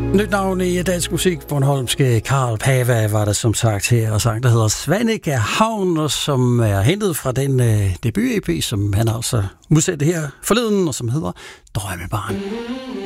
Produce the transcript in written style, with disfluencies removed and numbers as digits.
Nyt navn i dansk musik, bornholmske Carl Pava var der som sagt her, og sang der hedder Svanike Havn, og som er hentet fra den debut-EP, som han altså udsendte her forleden, og som hedder Drømmebarn.